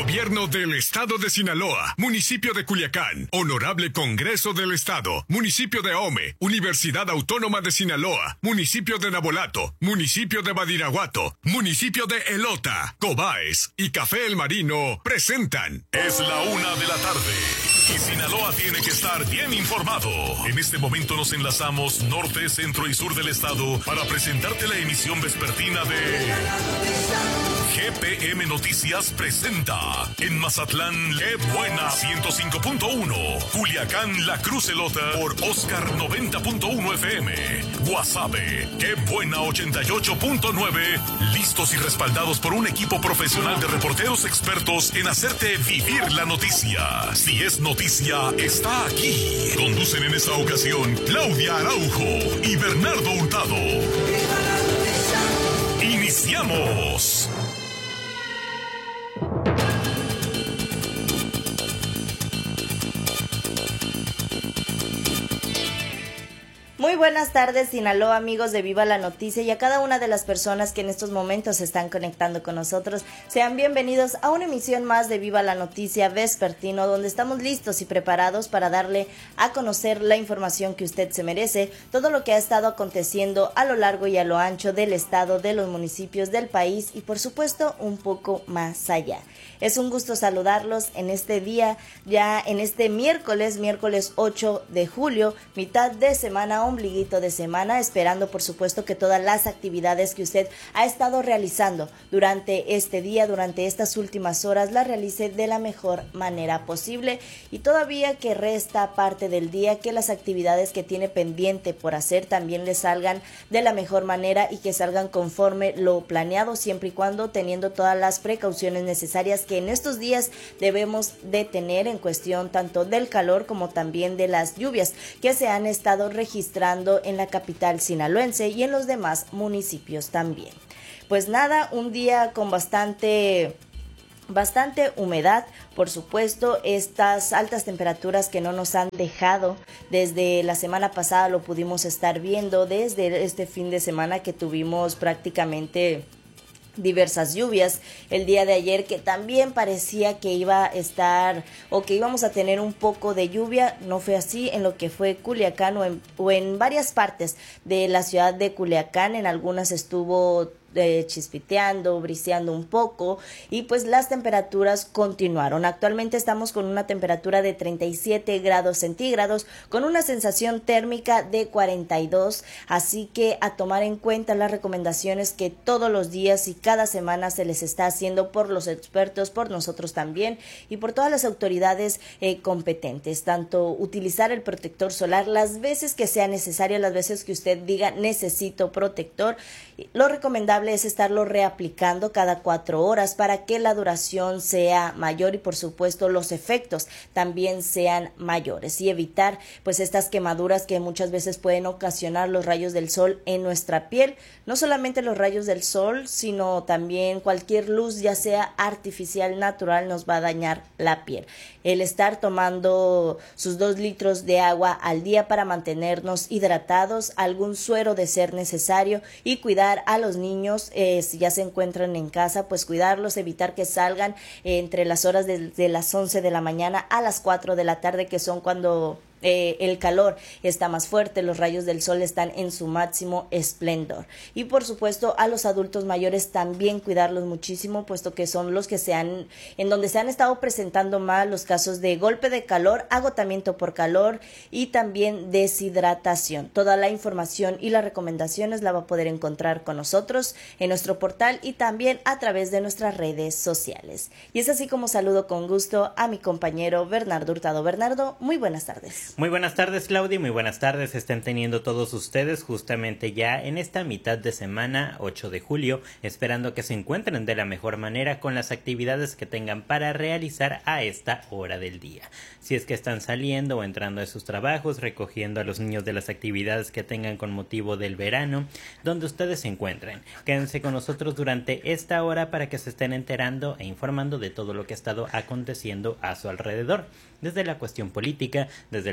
Gobierno del Estado de Sinaloa, Municipio de Culiacán, Honorable Congreso del Estado, Municipio de Ahome, Universidad Autónoma de Sinaloa, Municipio de Nabolato, Municipio de Badiraguato, Municipio de Elota, Cobaes y Café El Marino presentan. Es la 1:00 p.m. y Sinaloa tiene que estar bien informado. En este momento nos enlazamos norte, centro y sur del estado para presentarte la emisión vespertina de GPM Noticias presenta. En Mazatlán, Qué Buena 105.1, Culiacán, La Cruz Elota por Oscar 90.1 FM, Guasave, Qué Buena 88.9, listos y respaldados por un equipo profesional de reporteros expertos en hacerte vivir la noticia. Si es noticia, está aquí. Conducen en esta ocasión Claudia Araujo y Bernardo Hurtado. ¡Iniciamos! Muy buenas tardes, Sinaloa, amigos de Viva la Noticia, y a cada una de las personas que en estos momentos se están conectando con nosotros. Sean bienvenidos a una emisión más de Viva la Noticia vespertino, donde estamos listos y preparados para darle a conocer la información que usted se merece, todo lo que ha estado aconteciendo a lo largo y a lo ancho del estado, de los municipios del país y por supuesto un poco más allá. Es un gusto saludarlos en este día, ya en este miércoles 8 de julio, mitad de semana, ombliguito de semana, esperando por supuesto que todas las actividades que usted ha estado realizando durante este día, durante estas últimas horas, las realice de la mejor manera posible, y todavía que resta parte del día, que las actividades que tiene pendiente por hacer también le salgan de la mejor manera y que salgan conforme lo planeado, siempre y cuando teniendo todas las precauciones necesarias que en estos días debemos de tener en cuestión tanto del calor como también de las lluvias que se han estado registrando en la capital sinaloense y en los demás municipios también. Pues nada, un día con bastante humedad, por supuesto, estas altas temperaturas que no nos han dejado desde la semana pasada, lo pudimos estar viendo desde este fin de semana que tuvimos prácticamente diversas lluvias. El día de ayer, que también parecía que iba a estar o que íbamos a tener un poco de lluvia, no fue así en lo que fue Culiacán o en varias partes de la ciudad de Culiacán. En algunas estuvo chispiteando, briseando un poco, y pues las temperaturas continuaron. Actualmente estamos con una temperatura de 37 grados centígrados con una sensación térmica de 42, así que a tomar en cuenta las recomendaciones que todos los días y cada semana se les está haciendo por los expertos, por nosotros también y por todas las autoridades competentes. Tanto utilizar el protector solar las veces que sea necesario, las veces que usted diga necesito protector. Lo recomendable es estarlo reaplicando cada 4 horas para que la duración sea mayor y por supuesto los efectos también sean mayores, y evitar pues estas quemaduras que muchas veces pueden ocasionar los rayos del sol en nuestra piel. No solamente los rayos del sol, sino también cualquier luz, ya sea artificial, natural, nos va a dañar la piel. El estar tomando sus 2 litros de agua al día para mantenernos hidratados, algún suero de ser necesario, y cuidar a los niños, si ya se encuentran en casa, pues cuidarlos, evitar que salgan entre las horas de las 11 de la mañana a las 4 de la tarde, que son cuando el calor está más fuerte, los rayos del sol están en su máximo esplendor. Y por supuesto a los adultos mayores también cuidarlos muchísimo, puesto que son los que en donde se han estado presentando más los casos de golpe de calor, agotamiento por calor y también deshidratación. Toda la información y las recomendaciones la va a poder encontrar con nosotros en nuestro portal y también a través de nuestras redes sociales. Y es así como saludo con gusto a mi compañero Bernardo Hurtado. Bernardo, muy buenas tardes. Muy buenas tardes, Claudia, muy buenas tardes estén teniendo todos ustedes justamente ya en esta mitad de semana, 8 de julio, esperando que se encuentren de la mejor manera con las actividades que tengan para realizar a esta hora del día. Si es que están saliendo o entrando a sus trabajos, recogiendo a los niños de las actividades que tengan con motivo del verano, donde ustedes se encuentren. Quédense con nosotros durante esta hora para que se estén enterando e informando de todo lo que ha estado aconteciendo a su alrededor, desde la cuestión política, desde la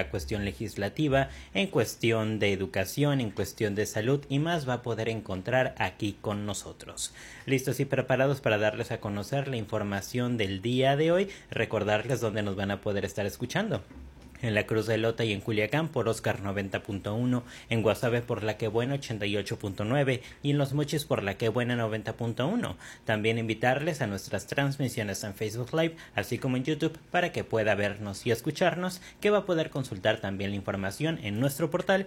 la cuestión legislativa, en cuestión de educación, en cuestión de salud y más va a poder encontrar aquí con nosotros. Listos y preparados para darles a conocer la información del día de hoy, recordarles dónde nos van a poder estar escuchando. En la Cruz de Lota y en Culiacán por Oscar 90.1, en Guasave por La Que Buena 88.9 y en Los Mochis por La Que Buena 90.1. También invitarles a nuestras transmisiones en Facebook Live, así como en YouTube, para que pueda vernos y escucharnos, que va a poder consultar también la información en nuestro portal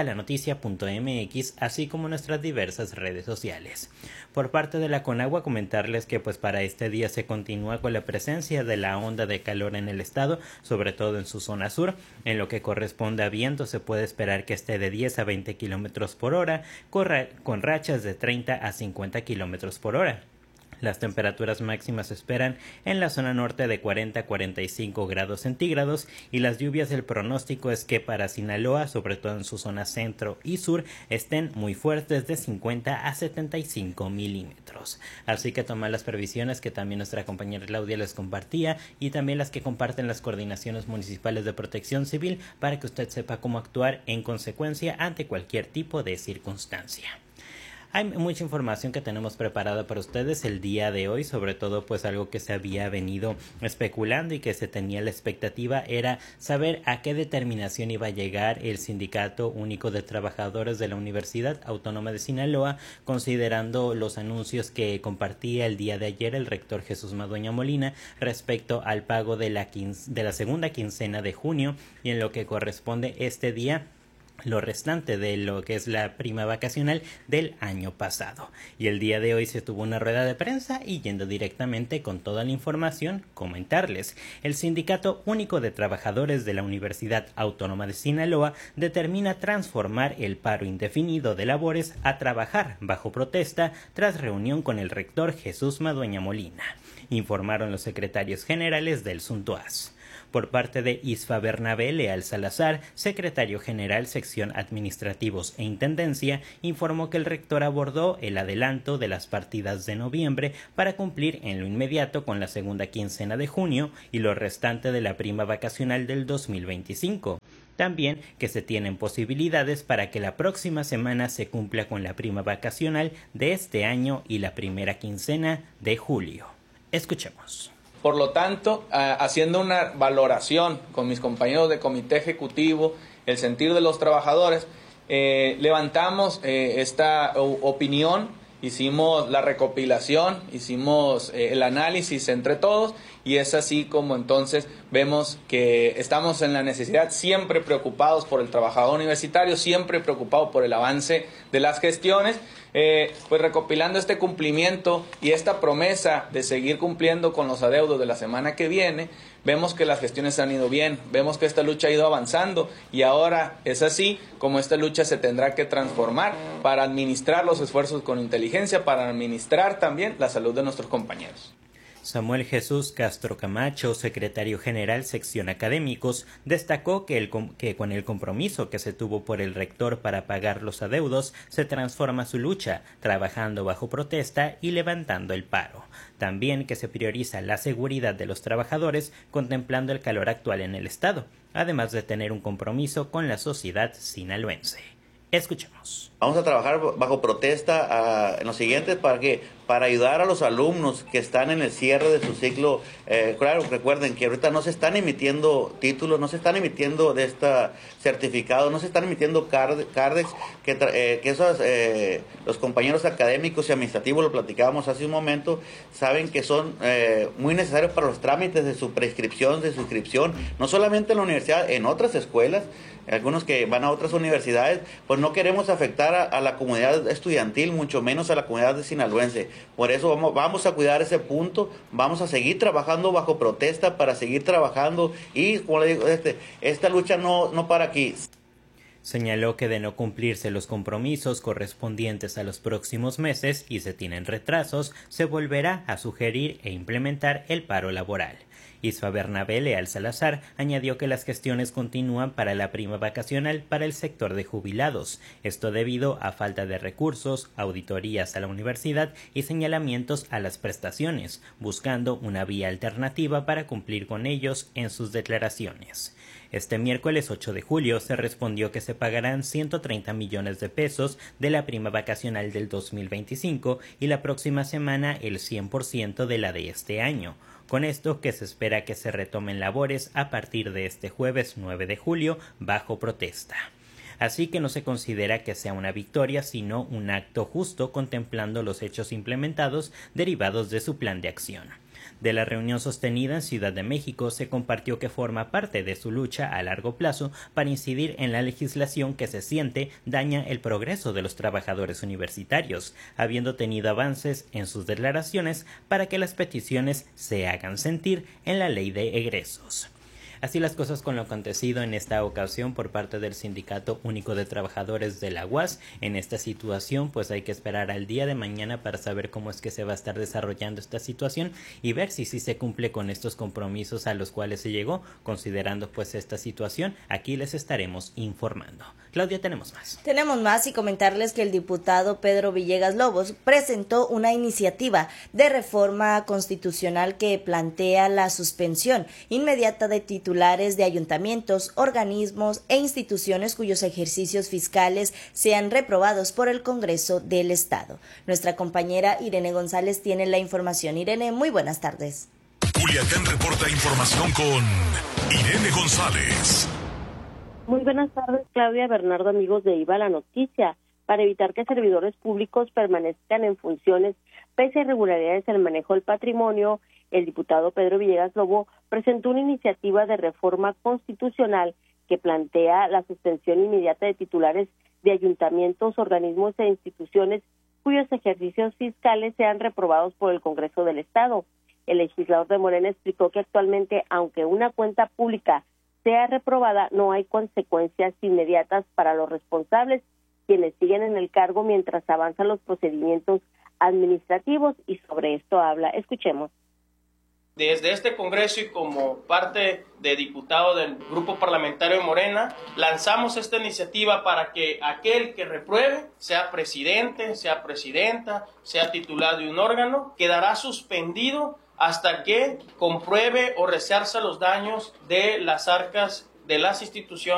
vivalanoticia.mx, así como en nuestras diversas redes sociales. Por parte de la Conagua, comentarles que para este día se continúa con la presencia de la onda de calor en el estado, sobre todo en su zona sur. En lo que corresponde a viento, se puede esperar que esté de 10 a 20 kilómetros por hora, con rachas de 30 a 50 kilómetros por hora. Las temperaturas máximas se esperan en la zona norte de 40 a 45 grados centígrados y las lluvias del pronóstico es que para Sinaloa, sobre todo en su zona centro y sur, estén muy fuertes de 50 a 75 milímetros. Así que tomar las previsiones que también nuestra compañera Claudia les compartía y también las que comparten las coordinaciones municipales de protección civil para que usted sepa cómo actuar en consecuencia ante cualquier tipo de circunstancia. Hay mucha información que tenemos preparada para ustedes el día de hoy, sobre todo algo que se había venido especulando y que se tenía la expectativa era saber a qué determinación iba a llegar el Sindicato Único de Trabajadores de la Universidad Autónoma de Sinaloa, considerando los anuncios que compartía el día de ayer el rector Jesús Madueña Molina respecto al pago de la segunda quincena de junio y en lo que corresponde este día lo restante de lo que es la prima vacacional del año pasado. Y el día de hoy se tuvo una rueda de prensa y yendo directamente con toda la información, comentarles. El Sindicato Único de Trabajadores de la Universidad Autónoma de Sinaloa determina transformar el paro indefinido de labores a trabajar bajo protesta tras reunión con el rector Jesús Madueña Molina, informaron los secretarios generales del SUNTUAS. Por parte de Isfa Bernabé Leal Salazar, secretario general sección administrativos e intendencia, informó que el rector abordó el adelanto de las partidas de noviembre para cumplir en lo inmediato con la segunda quincena de junio y lo restante de la prima vacacional del 2025. También que se tienen posibilidades para que la próxima semana se cumpla con la prima vacacional de este año y la primera quincena de julio. Escuchemos. Por lo tanto, haciendo una valoración con mis compañeros de comité ejecutivo, el sentir de los trabajadores, levantamos esta opinión, hicimos la recopilación, hicimos el análisis entre todos y es así como entonces vemos que estamos en la necesidad, siempre preocupados por el trabajador universitario, siempre preocupados por el avance de las gestiones. Pues recopilando este cumplimiento y esta promesa de seguir cumpliendo con los adeudos de la semana que viene, vemos que las gestiones han ido bien, vemos que esta lucha ha ido avanzando y ahora es así como esta lucha se tendrá que transformar para administrar los esfuerzos con inteligencia, para administrar también la salud de nuestros compañeros. Samuel Jesús Castro Camacho, secretario general sección académicos, destacó que con el compromiso que se tuvo por el rector para pagar los adeudos, se transforma su lucha, trabajando bajo protesta y levantando el paro. También que se prioriza la seguridad de los trabajadores, contemplando el calor actual en el estado, además de tener un compromiso con la sociedad sinaloense. Escuchemos. Vamos a trabajar bajo protesta en lo siguiente para ayudar a los alumnos que están en el cierre de su ciclo. Claro, recuerden que ahorita no se están emitiendo títulos, no se están emitiendo certificados, no se están emitiendo CARDEX, que esos, los compañeros académicos y administrativos, lo platicábamos hace un momento, saben que son muy necesarios para los trámites de su prescripción, de suscripción, no solamente en la universidad, en otras escuelas. Algunos que van a otras universidades, pues no queremos afectar a la comunidad estudiantil, mucho menos a la comunidad sinaloense. Por eso vamos a cuidar ese punto, vamos a seguir trabajando bajo protesta para seguir trabajando y, como le digo, esta lucha no para aquí. Señaló que de no cumplirse los compromisos correspondientes a los próximos meses y se tienen retrasos, se volverá a sugerir e implementar el paro laboral. Isfa Bernabé Leal Salazar añadió que las gestiones continúan para la prima vacacional para el sector de jubilados, esto debido a falta de recursos, auditorías a la universidad y señalamientos a las prestaciones, buscando una vía alternativa para cumplir con ellos en sus declaraciones. Este miércoles 8 de julio se respondió que se pagarán 130 millones de pesos de la prima vacacional del 2025 y la próxima semana el 100% de la de este año. Con esto que se espera que se retomen labores a partir de este jueves 9 de julio bajo protesta. Así que no se considera que sea una victoria, sino un acto justo contemplando los hechos implementados derivados de su plan de acción. De la reunión sostenida en Ciudad de México se compartió que forma parte de su lucha a largo plazo para incidir en la legislación que se siente daña el progreso de los trabajadores universitarios, habiendo tenido avances en sus declaraciones para que las peticiones se hagan sentir en la ley de egresos. Así las cosas con lo acontecido en esta ocasión por parte del Sindicato Único de Trabajadores de la UAS. En esta situación pues hay que esperar al día de mañana para saber cómo es que se va a estar desarrollando esta situación y ver si se cumple con estos compromisos a los cuales se llegó. Considerando pues esta situación, aquí les estaremos informando. Claudia, tenemos más. Tenemos más y comentarles que el diputado Pedro Villegas Lobos presentó una iniciativa de reforma constitucional que plantea la suspensión inmediata de titulares de ayuntamientos, organismos e instituciones cuyos ejercicios fiscales sean reprobados por el Congreso del Estado. Nuestra compañera Irene González tiene la información. Irene, muy buenas tardes. Culiacán reporta información con Irene González. Muy buenas tardes, Claudia, Bernardo, amigos de Viva la Noticia. Para evitar que servidores públicos permanezcan en funciones pese a irregularidades en el manejo del patrimonio, el diputado Pedro Villegas Lobo presentó una iniciativa de reforma constitucional que plantea la suspensión inmediata de titulares de ayuntamientos, organismos e instituciones cuyos ejercicios fiscales sean reprobados por el Congreso del Estado. El legislador de Morena explicó que actualmente, aunque una cuenta pública sea reprobada, no hay consecuencias inmediatas para los responsables, quienes siguen en el cargo mientras avanzan los procedimientos administrativos, y sobre esto habla. Escuchemos. Desde este Congreso y como parte de diputado del Grupo Parlamentario de Morena, lanzamos esta iniciativa para que aquel que repruebe, sea presidente, sea presidenta, sea titular de un órgano, quedará suspendido hasta que compruebe o resarza los daños de las arcas de las instituciones